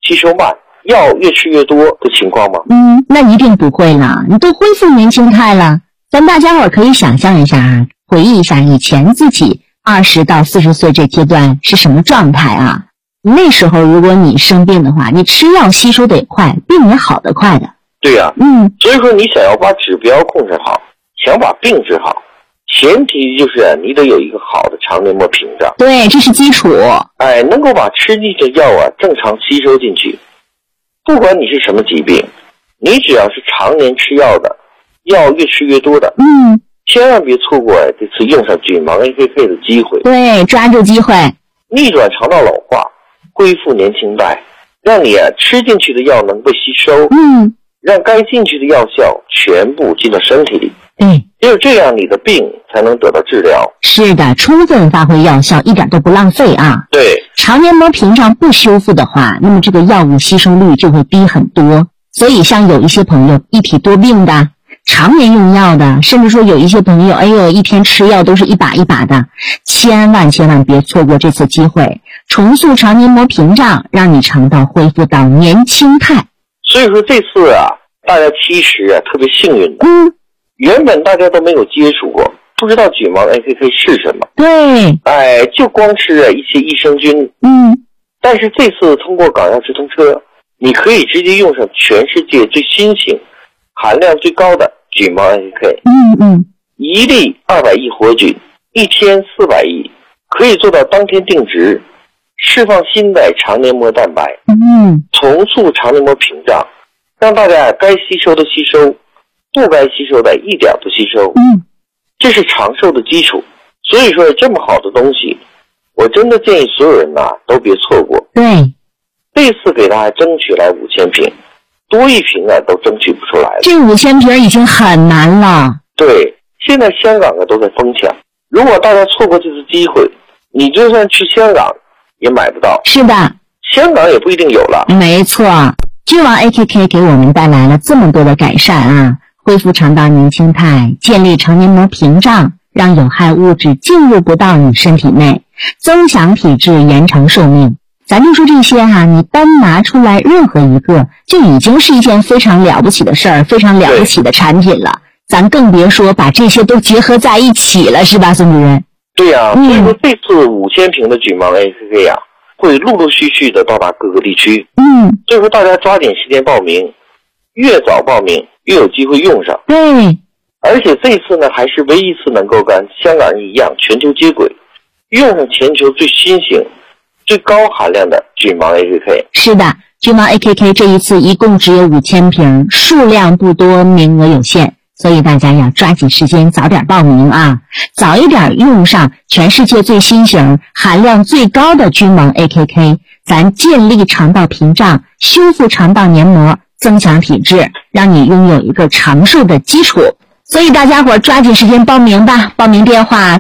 吸收慢，药越吃越多的情况吗？ 那一定不会了，你都恢复年轻态了。咱大家伙可以想象一下啊，回忆一下以前自己20到40岁这阶段是什么状态啊？那时候如果你生病的话，你吃药吸收得快，病也好得快的。 对呀，所以说你想要把指标控制好，想把病治好，前提就是你得有一个好的肠黏膜屏障。 对，这是基础。 能够把吃进去的药正常吸收进去。不管你是什么疾病，你只要是常年吃药的，药越吃越多的，千万别错过这次用上菌芒 AKK 的机会。 对，抓住机会， 逆转肠道老化，恢复年轻态，让你吃进去的药能被吸收，让该进去的药效全部进到身体里。 对， 只有这样你的病才能得到治疗。 是的，充分发挥药效，一点都不浪费啊。 对， 肠黏膜屏障不修复的话，那么这个药物吸收率就会低很多。所以像有一些朋友一体多病的，常年用药的，甚至说有一些朋友一天吃药都是一把一把的，千万别错过这次机会，重塑肠黏膜屏障，让你肠道恢复到年轻态。 所以说这次大家其实特别幸运的，原本大家都没有接触过，不知道菌芒 AKK 是什么。 对， 就光吃一些益生菌。但是这次通过港药直通车，你可以直接用上全世界最新型、含量最高的菌芒 AKK。一粒200亿活菌，一天400亿，可以做到当天定植，释放新的肠黏膜蛋白，重塑肠黏膜屏障，让大家该吸收的吸收，不该吸收的一点不吸收。这是长寿的基础。所以说这么好的东西，我真的建议所有人都别错过。 对， 这次给大家争取来5000瓶，多一瓶都争取不出来了。 这5000瓶已经很难了。 对，现在香港都在疯抢，如果大家错过这次机会，你就算去香港也买不到。 是的， 香港也不一定有了。 没错，菌芒 AKK 给我们带来了这么多的改善啊，恢复肠道年轻态，建立肠黏膜屏障，让有害物质进入不到你身体内，增强体质，延长寿命。咱就说这些你单拿出来任何一个，就已经是一件非常了不起的事儿，非常了不起的产品了。咱更别说把这些都结合在一起了，是吧，孙主任？ 对呀，所以说这次5000瓶的菌芒 AKK 会陆陆续续的到达各个地区。所以说大家抓紧时间报名，越早报名越有机会用上。 对， 而且这次呢，还是唯一一次能够跟香港人一样全球接轨，用上全球最新型、最高含量的菌芒 AKK。 是的，菌芒 AKK 这一次一共只有5000瓶，数量不多，名额有限，所以大家要抓紧时间早点报名啊，早一点用上全世界最新型、含量最高的菌芒 AKK， 咱建立肠道屏障，修复肠道黏膜，增强体质，让你拥有一个长寿的基础。所以大家伙抓紧时间报名吧，报名电话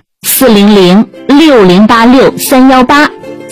400-6086-318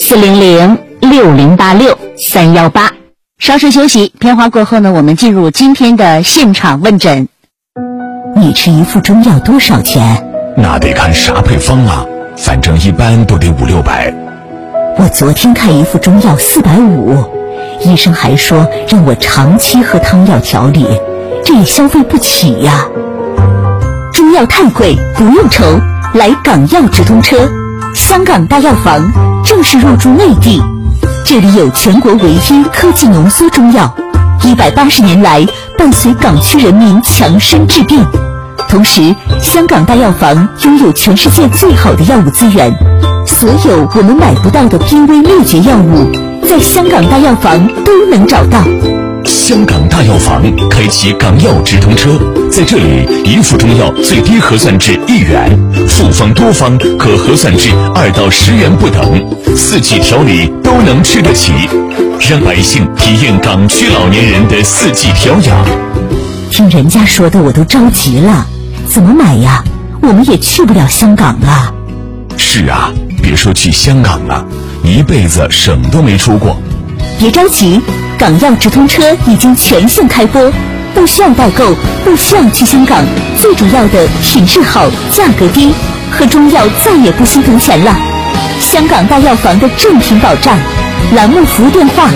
400-6086-318。稍事休息，片花过后呢，我们进入今天的现场问诊。你吃一副中药多少钱？ 那得看啥配方啊，反正一般都得500-600。 我昨天看一副中药450，医生还说让我长期喝汤药调理，这也消费不起呀。中药太贵，不用愁，来港药直通车，香港大药房正式入驻内地，这里有全国唯一科技浓缩中药，180年来伴随港区人民强身治病。同时，香港大药房拥有全世界最好的药物资源，所有我们买不到的濒危灭绝药物，在香港大药房都能找到。 香港大药房开启港药直通车，在这里一副中药最低核算至1元，复方多方可核算至2到10元不等，4季调理都能吃得起，让百姓体验港区老年人的4季调养。 听人家说的我都着急了，怎么买呀？我们也去不了香港啊。 是啊，别说去香港了，一辈子省都没出过。 别着急，港药直通车已经全线开播，不需要代购，不需要去香港，最主要的品质好，价格低，喝中药再也不心疼钱了。香港大药房的正品保障， 栏目服务电话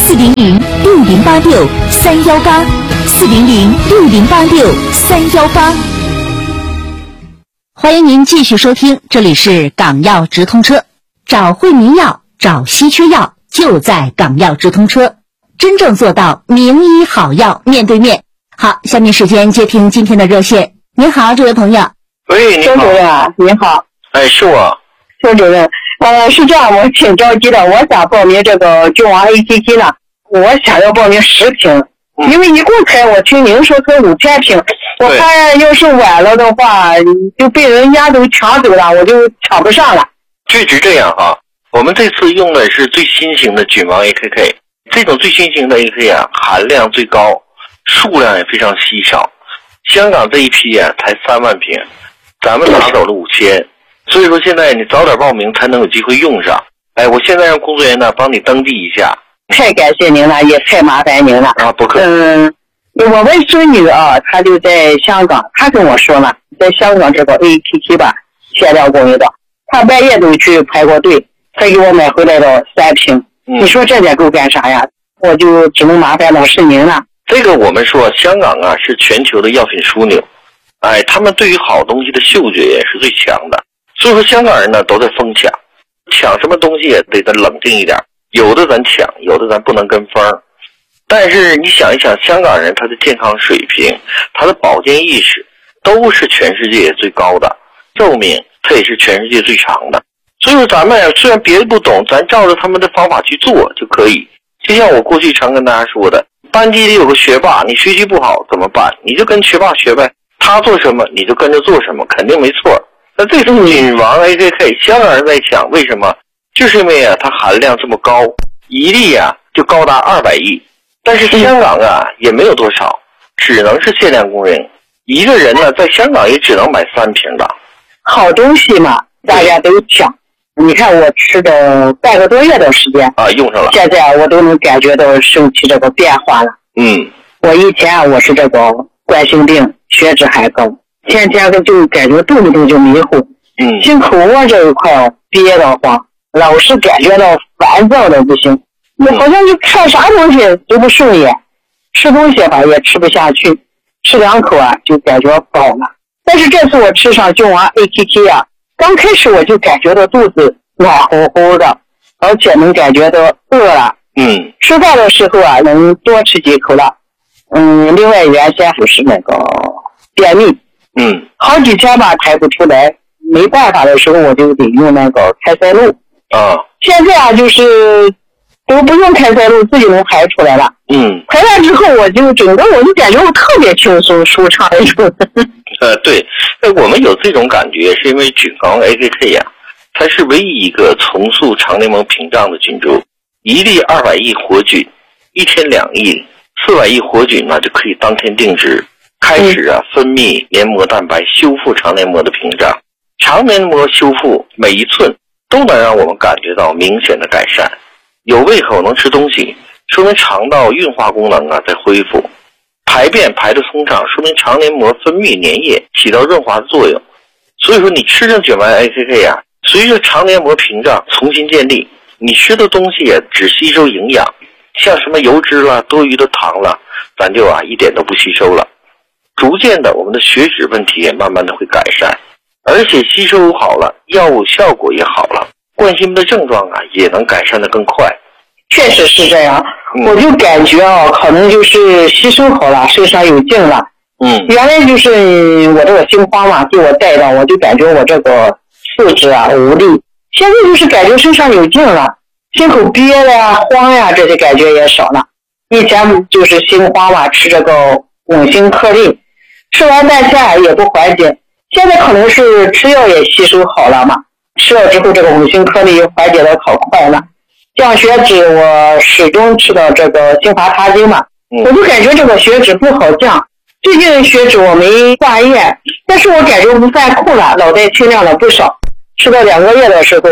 400-6086-318，400-6086-318。 欢迎您继续收听，这里是港药直通车，找惠民药，找稀缺药，就在港药直通车，真正做到名医好药面对面。好，下面时间接听今天的热线。您好，这位朋友。 喂，你好。 周主任，你好。 哎，是我。 周主任，是这样，我挺着急的，我想报名这个君王 AKK 呢，我想要报名10瓶，因为一共我听您说才5000瓶，我怕要是晚了的话，就被人家都抢走了，我就抢不上了。 确实这样啊，我们这次用的是最新型的君王 AKK， 这种最新型的 AKK 啊，含量最高，数量也非常稀少。香港这一批啊，才3万瓶，咱们拿走了5000，所以说现在你早点报名才能有机会用上。哎，我现在让工作人员呢帮你登记一下。 太感谢您了，也太麻烦您了。 啊，不客气。 我问孙女啊，她就在香港，她跟我说了，在香港这个 AKK 吧，限量供应的，她半夜都去排过队，才给我买回来了3瓶。你说这点够干啥呀？我就只能麻烦老师您了。 这个我们说香港啊是全球的药品枢纽，哎，他们对于好东西的嗅觉也是最强的，所以说香港人呢都在疯抢，抢什么东西也得冷静一点，有的咱抢，有的咱不能跟风。但是你想一想，香港人他的健康水平，他的保健意识都是全世界最高的，寿命他也是全世界最长的。所以说咱们虽然别的不懂，咱照着他们的方法去做就可以。就像我过去常跟大家说的，班级里有个学霸，你学习不好怎么办？你就跟学霸学呗，他做什么你就跟着做什么，肯定没错。那这次君王 AKK 香港人在抢，为什么？就是因为啊它含量这么高，一粒啊就高达200亿，但是香港啊也没有多少，只能是限量供应，一个人呢在香港也只能买3瓶的。 好东西嘛，大家都抢。你看我吃的半个多月的时间啊，用上了。 现在我都能感觉到身体这个变化了。我以前我是这个冠心病，血脂还高，天天就感觉动不动就迷糊。心口窝这一块憋得慌，老是感觉到烦躁的不行。我好像就看啥东西都不顺眼，吃东西吧也吃不下去，吃2口啊就感觉饱了。但是这次我吃上君王 AKK 啊，刚开始我就感觉到肚子暖乎乎的，而且能感觉到饿了。吃饭的时候啊能多吃几口了。另外原先就是那个便秘，好几天吧排不出来，没办法的时候我就得用那个开塞露。现在啊就是都不用开塞露，自己能排出来了。排完之后我就整个我就感觉我特别轻松舒畅那种。 对，我们有这种感觉是因为君王 AKK 呀，它是唯一一个重塑肠联盟屏障的菌株，一粒200亿活菌，1天2亿，400亿活菌呢就可以当天定植，开始啊分泌黏膜蛋白，修复肠黏膜的屏障。肠黏膜修复每一寸都能让我们感觉到明显的改善。有胃口能吃东西，说明肠道运化功能啊在恢复。排便排得通畅，说明肠黏膜分泌粘液起到润滑的作用。所以说你吃上君王 AKK 啊，随着肠黏膜屏障重新建立，你吃的东西也只吸收营养，像什么油脂啦、多余的糖啦，咱就啊一点都不吸收了。逐渐的我们的血脂问题也慢慢的会改善，而且吸收好了，药物效果也好了，冠心病的症状啊也能改善的更快。 确实是这样，我就感觉啊，可能就是吸收好了，身上有劲了。原来就是我这个心慌嘛，给我带到，我就感觉我这个四肢啊无力，现在就是感觉身上有劲了，心口憋的呀、慌呀，这些感觉也少了。以前就是心慌嘛，吃这个稳心颗粒，吃完半天也不缓解，现在可能是吃药也吸收好了嘛，吃了之后这个稳心颗粒缓解的可快了。降血脂我始终吃到这个金华他精嘛，我就感觉这个血脂不好降。最近血脂我没化验，但是我感觉不犯困了，脑袋清亮了不少。吃到2个月的时候，